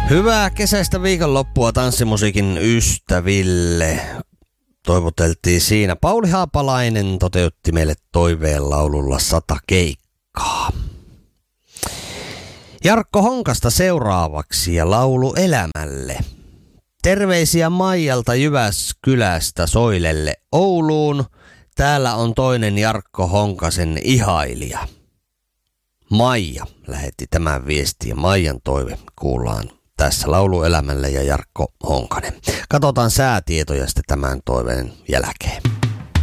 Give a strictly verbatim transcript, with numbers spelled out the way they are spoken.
Hyvää kesäistä viikonloppua tanssimusiikin ystäville. Toivoteltiin siinä. Pauli Haapalainen toteutti meille toiveen laululla sata keikkaa. Jarkko Honkasta seuraavaksi ja laulu Elämälle. Terveisiä Maijalta Jyväskylästä Soilelle Ouluun. Täällä on toinen Jarkko Honkasen ihailija. Maija lähetti tämän viestin ja Maijan toive kuullaan tässä laulu Elämälle ja Jarkko Honkanen. Katsotaan säätietoja sitten tämän toiveen jälkeen.